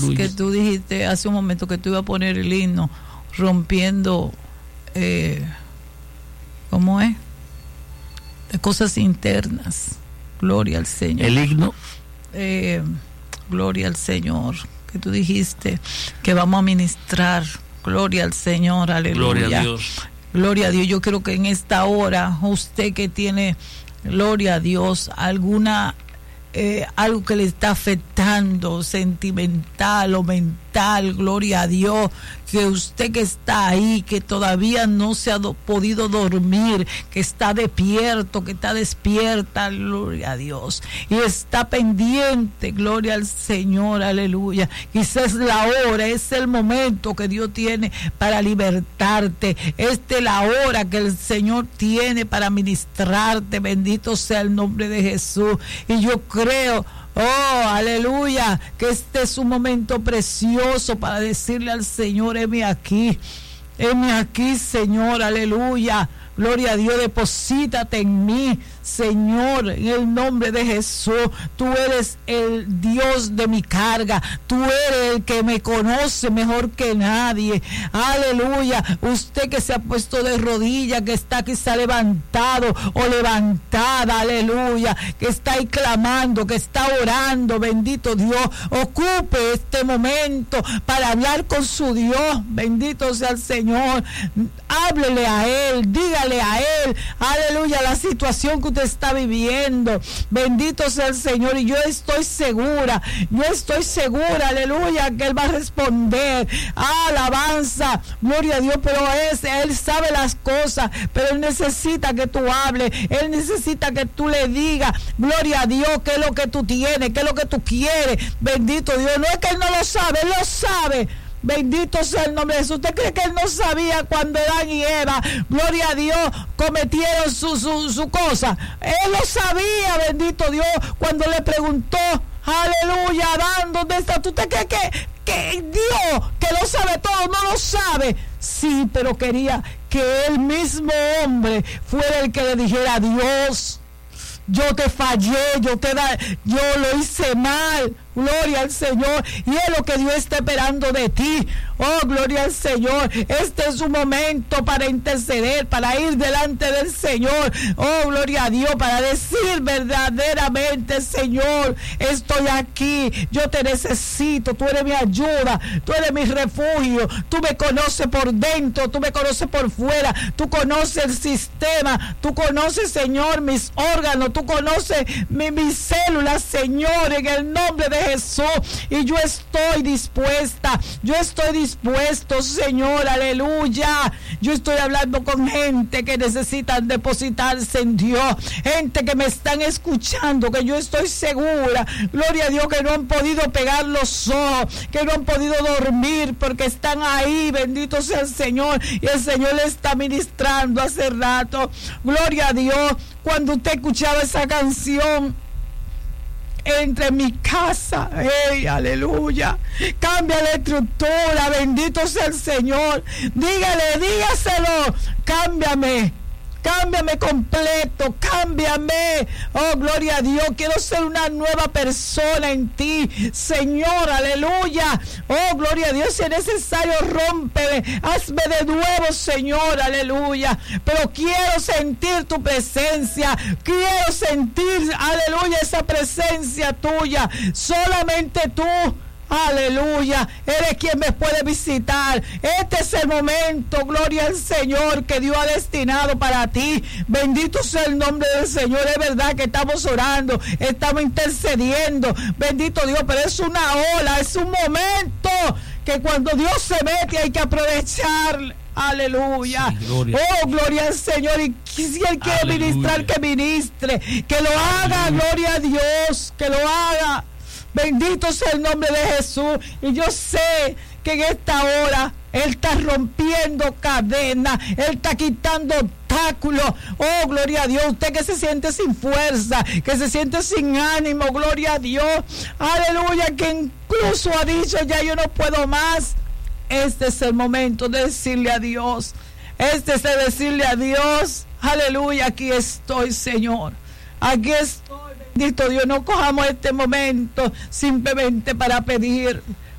Aleluya. Que tú dijiste hace un momento que tú ibas a poner el himno rompiendo, ¿cómo es? De cosas internas. Gloria al Señor. El himno. Gloria al Señor. Que tú dijiste que vamos a ministrar. Gloria al Señor. Aleluya. Gloria a Dios. Gloria a Dios. Yo creo que en esta hora, usted que tiene, gloria a Dios, algo que le está afectando, sentimental o mental, gloria a Dios, que usted que está ahí, que todavía no se ha podido dormir, que está despierto, que está despierta, gloria a Dios, y está pendiente, gloria al Señor, aleluya. Quizás es la hora, es el momento que Dios tiene para libertarte, esta es la hora que el Señor tiene para ministrarte, bendito sea el nombre de Jesús. Y yo creo, oh, aleluya, que este es un momento precioso para decirle al Señor, heme aquí, Señor, aleluya. Gloria a Dios, deposítate en mí, Señor, en el nombre de Jesús. Tú eres el Dios de mi carga. Tú eres el que me conoce mejor que nadie. Aleluya. Usted que se ha puesto de rodillas, que está quizá levantado o levantada, aleluya, que está ahí clamando, que está orando, bendito Dios, ocupe este momento para hablar con su Dios. Bendito sea el Señor. Háblele a Él, dígale a Él, aleluya, la situación que usted está viviendo. Bendito sea el Señor. Y yo estoy segura, aleluya, que Él va a responder. Alabanza, gloria a Dios. Pero Él sabe las cosas, pero Él necesita que tú hables, Él necesita que tú le digas, gloria a Dios, qué es lo que tú tienes, qué es lo que tú quieres. Bendito Dios. No es que Él no lo sabe, Él lo sabe. Bendito sea el nombre de Jesús. ¿Usted cree que Él no sabía cuando Adán y Eva, gloria a Dios, cometieron su cosa? Él lo sabía, bendito Dios, cuando le preguntó, aleluya, Adán, ¿dónde está? ¿Tú te crees que Dios, que lo sabe todo, no lo sabe? Sí, pero quería que el mismo hombre fuera el que le dijera, Dios, yo te fallé, yo lo hice mal. Gloria al Señor. Y es lo que Dios está esperando de ti. Oh, gloria al Señor. Este es un momento para interceder, para ir delante del Señor. Oh, gloria a Dios, para decir verdaderamente, Señor, estoy aquí, yo te necesito, tú eres mi ayuda, tú eres mi refugio, tú me conoces por dentro, tú me conoces por fuera, tú conoces el sistema, tú conoces, Señor, mis órganos, tú conoces mis células, Señor, en el nombre de Jesús. Y yo estoy dispuesta, yo estoy dispuesto, Señor, aleluya. Yo estoy hablando con gente que necesitan depositarse en Dios, gente que me están escuchando, que yo estoy segura, gloria a Dios, que no han podido pegar los ojos, que no han podido dormir porque están ahí, bendito sea el Señor, y el Señor le está ministrando hace rato. Gloria a Dios. Cuando usted escuchaba esa canción, entre en mi casa, hey, aleluya, cambia la estructura, bendito sea el Señor, dígaselo, cámbiame completo, cámbiame, oh, gloria a Dios, quiero ser una nueva persona en ti, Señor, aleluya, oh, gloria a Dios, si es necesario, rómpeme, hazme de nuevo, Señor, aleluya, pero quiero sentir tu presencia, quiero sentir, aleluya, esa presencia tuya, solamente tú. Aleluya, eres quien me puede visitar. Este es el momento, gloria al Señor, que Dios ha destinado para ti. Bendito sea el nombre del Señor. Es verdad que estamos orando, estamos intercediendo, bendito Dios, pero es una ola, es un momento que cuando Dios se mete hay que aprovechar. Aleluya, sí, gloria. Oh, gloria al Señor. Y si Él quiere ministrar, que ministre, que lo haga, gloria a Dios, que lo haga. Bendito sea el nombre de Jesús. Y yo sé que en esta hora Él está rompiendo cadenas, Él está quitando obstáculos. Oh, gloria a Dios. Usted que se siente sin fuerza, que se siente sin ánimo, gloria a Dios, aleluya, que incluso ha dicho, ya yo no puedo más. Este es el momento de decirle a Dios, este es de decirle a Dios, aleluya, aquí estoy, Señor, aquí estoy. Bendito Dios, no cojamos este momento simplemente para pedir.